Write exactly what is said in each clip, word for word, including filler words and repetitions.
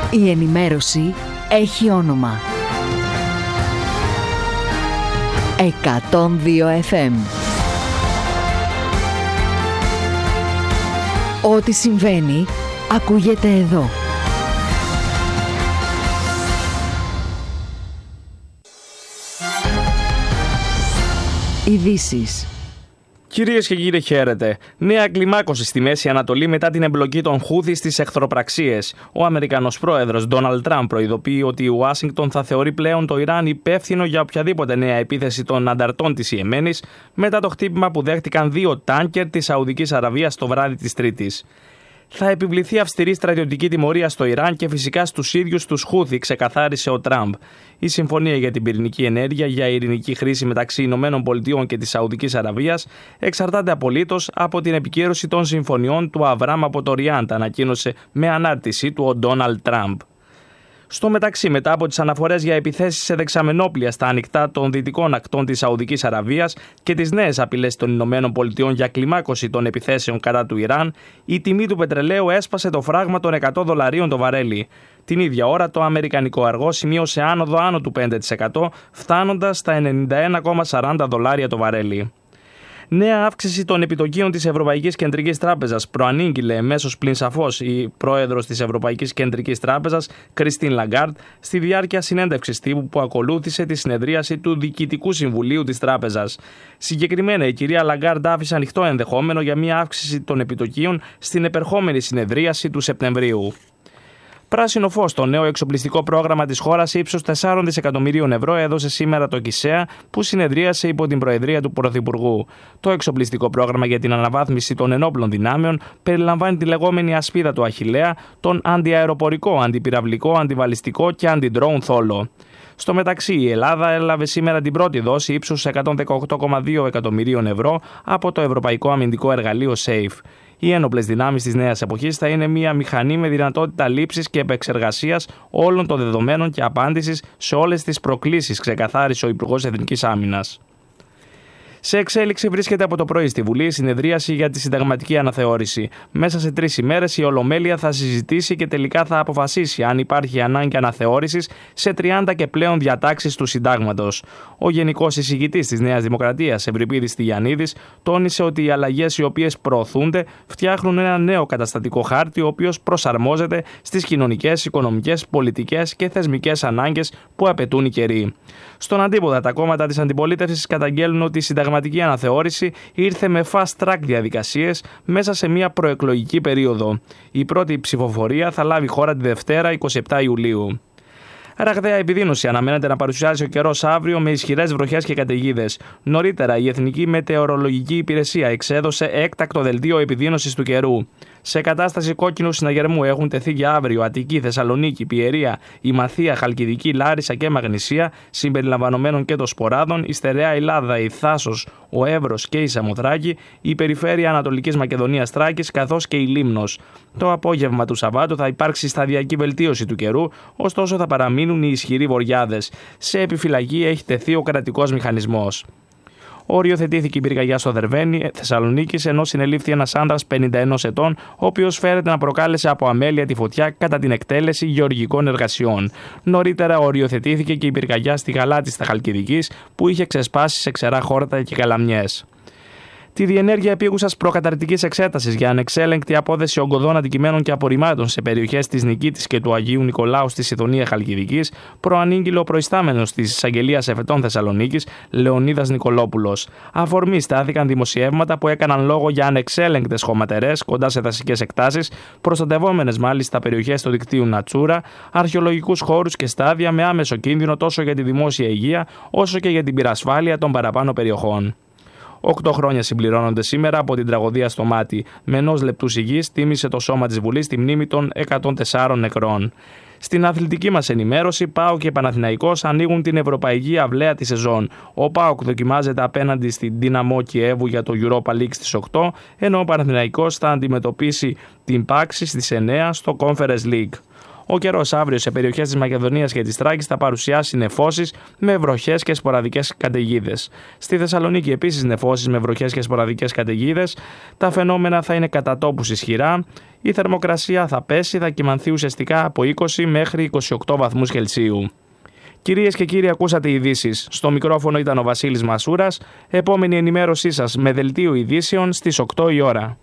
Η ενημέρωση έχει όνομα. εκατόν δύο εφ εμ. Ό,τι συμβαίνει, ακούγεται εδώ. Ειδήσεις. Κυρίες και κύριοι, χαίρετε. Νέα κλιμάκωση στη Μέση Ανατολή μετά την εμπλοκή των Χούθι στις εχθροπραξίες. Ο Αμερικανός πρόεδρος Ντόναλντ Τραμπ προειδοποιεί ότι η Ουάσιγκτον θα θεωρεί πλέον το Ιράν υπεύθυνο για οποιαδήποτε νέα επίθεση των ανταρτών της Ιεμένης μετά το χτύπημα που δέχτηκαν δύο τάνκερ της Σαουδικής Αραβίας το βράδυ της Τρίτης. Θα επιβληθεί αυστηρή στρατιωτική τιμωρία στο Ιράν και φυσικά στους ίδιους τους Χούθι, ξεκαθάρισε ο Τραμπ. Η συμφωνία για την πυρηνική ενέργεια για ειρηνική χρήση μεταξύ Ηνωμένων Πολιτειών και της Σαουδικής Αραβίας εξαρτάται απολύτως από την επικύρωση των συμφωνιών του Αβραάμ από το Ριάντ, ανακοίνωσε με ανάρτησή του ο Ντόναλντ Τραμπ. Στο μεταξύ, μετά από τις αναφορές για επιθέσεις σε δεξαμενόπλια στα ανοιχτά των δυτικών ακτών της Σαουδικής Αραβίας και τις νέες απειλές των Ηνωμένων Πολιτειών για κλιμάκωση των επιθέσεων κατά του Ιράν, η τιμή του πετρελαίου έσπασε το φράγμα των εκατό δολαρίων το βαρέλι. Την ίδια ώρα, το αμερικανικό αργό σημείωσε άνοδο άνω του πέντε τοις εκατό, φτάνοντας στα ενενήντα ένα κόμμα σαράντα δολάρια το βαρέλι. Νέα αύξηση των επιτοκίων της Ευρωπαϊκής Κεντρικής Τράπεζας προανήγγειλε εμέσως πλην σαφώς η πρόεδρος της Ευρωπαϊκής Κεντρικής Τράπεζας, Κριστίν Λαγκάρντ, στη διάρκεια συνέντευξης τύπου που ακολούθησε τη συνεδρίαση του Διοικητικού Συμβουλίου της Τράπεζας. Συγκεκριμένα, η κυρία Λαγκάρντ άφησε ανοιχτό ενδεχόμενο για μια αύξηση των επιτοκίων στην επερχόμενη συνεδρίαση του Σεπτεμβρίου. Πράσινο φως στο νέο εξοπλιστικό πρόγραμμα της χώρας ύψους τεσσάρων δισεκατομμυρίων ευρώ έδωσε σήμερα το ΚΙΣΕΑ, που συνεδρίασε υπό την προεδρία του Πρωθυπουργού. Το εξοπλιστικό πρόγραμμα για την αναβάθμιση των ενόπλων δυνάμεων περιλαμβάνει τη λεγόμενη ασπίδα του Αχιλλέα, τον αντιαεροπορικό, αντιπυραυλικό, αντιβαλιστικό και αντιντρόουν θόλο. Στο μεταξύ, η Ελλάδα έλαβε σήμερα την πρώτη δόση ύψους εκατόν δεκαοκτώ κόμμα δύο εκατομμυρίων ευρώ από το Ευρωπαϊκό Αμυντικό Εργαλείο SAFE. Οι ένοπλες δυνάμεις της νέας εποχής θα είναι μια μηχανή με δυνατότητα λήψης και επεξεργασίας όλων των δεδομένων και απάντησης σε όλες τις προκλήσεις, ξεκαθάρισε ο Υπουργός Εθνικής Άμυνας. Σε εξέλιξη βρίσκεται από το πρωί στη Βουλή η συνεδρίαση για τη συνταγματική αναθεώρηση. Μέσα σε τρεις ημέρες η Ολομέλεια θα συζητήσει και τελικά θα αποφασίσει αν υπάρχει ανάγκη αναθεώρησης σε τριάντα και πλέον διατάξεις του Συντάγματος. Ο Γενικός Εισηγητής της Νέας Δημοκρατίας, Ευρυπίδης Τηγιαννίδης, τόνισε ότι οι αλλαγές οι οποίες προωθούνται φτιάχνουν ένα νέο καταστατικό χάρτη, ο οποίος προσαρμόζεται στις κοινωνικές, οικονομικές, πολιτικές και θεσμικές ανάγκες που απαιτούν οι καιροί. Στον αντίποδα, τα κόμματα της αντιπολίτευσης καταγγέλνουν ότι η συνταγματική αναθεώρηση ήρθε με fast track διαδικασίες μέσα σε μια προεκλογική περίοδο. Η πρώτη ψηφοφορία θα λάβει χώρα τη Δευτέρα, εικοστή εβδόμη Ιουλίου. Ραγδαία επιδείνωση αναμένεται να παρουσιάσει ο καιρός αύριο με ισχυρές βροχές και καταιγίδες. Νωρίτερα, η Εθνική Μετεωρολογική Υπηρεσία εξέδωσε έκτακτο δελτίο επιδείνωσης του καιρού. Σε κατάσταση κόκκινου συναγερμού έχουν τεθεί για αύριο Αττική, Θεσσαλονίκη, Πιερία, Ημαθία, Χαλκιδική, Λάρισα και Μαγνησία, συμπεριλαμβανομένων και των Σποράδων, η Στερεά Ελλάδα, η Θάσος, ο Εύρος και η Σαμοθράκη, η περιφέρεια Ανατολικής Μακεδονίας Θράκης καθώς και η Λίμνος. Το απόγευμα του Σαββάτου θα υπάρξει σταδιακή βελτίωση του καιρού, ωστόσο θα παραμείνουν οι ισχυροί βοριάδες. Σε επιφυλακή έχει τεθεί ο κρατικός μηχανισμός. Οριοθετήθηκε η πυρκαγιά στο Δερβαίνι, Θεσσαλονίκης, ενώ συνελήφθη ένας άνδρας πενήντα ενός ετών, ο οποίος φέρεται να προκάλεσε από αμέλεια τη φωτιά κατά την εκτέλεση γεωργικών εργασιών. Νωρίτερα οριοθετήθηκε και η πυρκαγιά στη Γαλάτη στα Χαλκιδικής, που είχε ξεσπάσει σε ξερά χόρτα και καλαμιές. Τη διενέργεια επίγουσας προκαταρκτικής εξέτασης για ανεξέλεγκτη απόδεση ογκωδών αντικειμένων και απορριμμάτων σε περιοχές της Νικήτης και του Αγίου Νικολάου στη Σιδωνία Χαλκιδικής προανήγγειλε ο προϊστάμενος της Εισαγγελίας Εφετών Θεσσαλονίκης, Λεωνίδας Νικολόπουλος. Αφορμή στάθηκαν δημοσιεύματα που έκαναν λόγο για ανεξέλεγκτες χωματερές κοντά σε δασικές εκτάσεις, προστατευόμενες μάλιστα περιοχές του δικτύου Νατσούρα, αρχαιολογικούς χώρους και στάδια με άμεσο κίνδυνο τόσο για τη δημόσια υγεία όσο και για την πυρασφάλεια των παραπάνω περιοχών. Οκτώ χρόνια συμπληρώνονται σήμερα από την τραγωδία στο Μάτι. Με ενός λεπτού σιγής τίμησε το σώμα της Βουλής τη μνήμη των εκατόν τεσσάρων νεκρών. Στην αθλητική μας ενημέρωση, ΠΑΟΚ και Παναθηναϊκός ανοίγουν την ευρωπαϊκή αυλαία τη σεζόν. Ο ΠΑΟΚ δοκιμάζεται απέναντι στην Δύναμο Κιέβου για το Europa League στις οκτώ, ενώ ο Παναθηναϊκός θα αντιμετωπίσει την Πάξη στις εννέα στο Conference League. Ο καιρός αύριο σε περιοχές της Μακεδονίας και της Θράκης θα παρουσιάσει νεφώσεις με βροχές και σποραδικές καταιγίδες. Στη Θεσσαλονίκη επίσης νεφώσεις με βροχές και σποραδικές καταιγίδες. Τα φαινόμενα θα είναι κατά τόπους ισχυρά. Η θερμοκρασία θα πέσει, θα κυμανθεί ουσιαστικά από είκοσι μέχρι είκοσι οκτώ βαθμούς Κελσίου. Κυρίες και κύριοι, ακούσατε ειδήσεις. Στο μικρόφωνο ήταν ο Βασίλης Μασούρας. Επόμενη ενημέρωσή σας με δελτίο ειδήσεων στις οκτώ η ώρα.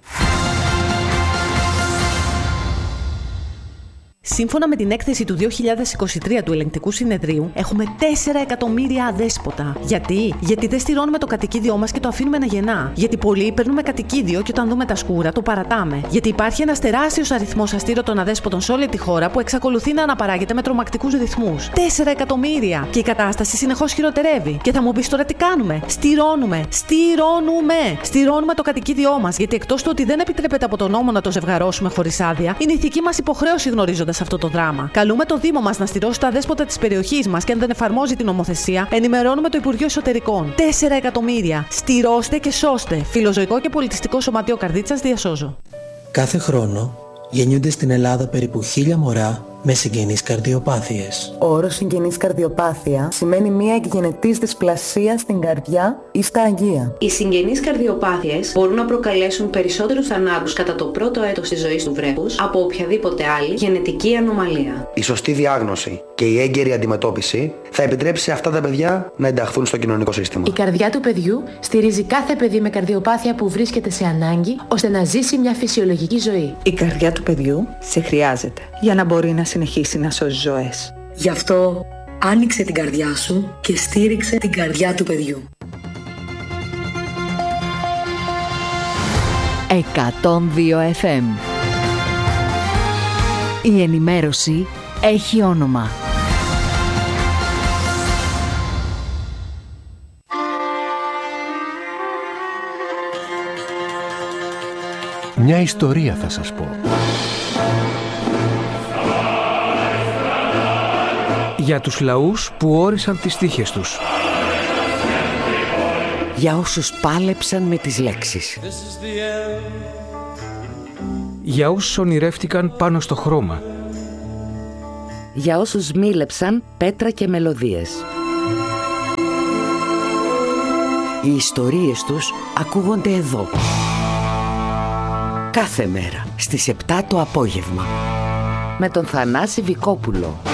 Σύμφωνα με την έκθεση του δύο χιλιάδες είκοσι τρία του Ελεγκτικού Συνεδρίου, έχουμε τέσσερα εκατομμύρια αδέσποτα. Γιατί? Γιατί δεν στηρώνουμε το κατοικίδιό μας και το αφήνουμε να γεννά. Γιατί πολλοί παίρνουμε κατοικίδιο και όταν δούμε τα σκούρα το παρατάμε. Γιατί υπάρχει ένας τεράστιος αριθμός αστήρωτων αδέσποτων σε όλη τη χώρα που εξακολουθεί να αναπαράγεται με τρομακτικούς ρυθμούς. τέσσερα εκατομμύρια! Και η κατάσταση συνεχώς χειροτερεύει. Και θα μου πεις τώρα τι κάνουμε? Στηρώνουμε! Στηρώνουμε! Στηρώνουμε το κατοικίδιό μας. Γιατί εκτός του ότι δεν επιτρέπεται από τον νόμο να το ζευγαρώσουμε χωρίς άδεια, είναι ηθική μας υποχρέωση γνωρίζοντας αυτό το δράμα. Καλούμε το Δήμο μας να στηρώσει τα αδέσποτα της περιοχής μας και αν δεν εφαρμόζει την νομοθεσία, ενημερώνουμε το Υπουργείο Εσωτερικών. τέσσερα εκατομμύρια. Στηρώστε και σώστε. Φιλοζωικό και πολιτιστικό σωματείο Καρδίτσας διασώζω. Κάθε χρόνο γεννιούνται στην Ελλάδα περίπου χίλια μωρά με συγγενείς καρδιοπάθειες. Ο όρος συγγενής καρδιοπάθεια σημαίνει μια εκγενετής δυσπλασία στην καρδιά ή στα αγγεία. Οι συγγενείς καρδιοπάθειες μπορούν να προκαλέσουν περισσότερους θανάτους κατά το πρώτο έτος της ζωής του βρέφους από οποιαδήποτε άλλη γενετική ανομαλία. Η σωστή διάγνωση και η έγκαιρη αντιμετώπιση θα επιτρέψει σε αυτά τα παιδιά να ενταχθούν στο κοινωνικό σύστημα. Η καρδιά του παιδιού στηρίζει κάθε παιδί με καρδιοπάθεια που βρίσκεται σε ανάγκη ώστε να ζήσει μια φυσιολογική ζωή. Η καρδιά του παιδιού σε χρειάζεται για να μπορεί να συνεχίσει να σώζει ζωές. Γι' αυτό άνοιξε την καρδιά σου και στήριξε την καρδιά του παιδιού. εκατόν δύο εφ εμ. Η ενημέρωση έχει όνομα. Μια ιστορία θα σας πω. Για τους λαούς που όρισαν τις τύχες τους. Για όσους πάλεψαν με τις λέξεις. Για όσους ονειρεύτηκαν πάνω στο χρώμα. Για όσους μίλεψαν πέτρα και μελωδίες. Οι ιστορίες τους ακούγονται εδώ. Κάθε μέρα στις επτά το απόγευμα. Με τον Θανάση Βικόπουλο.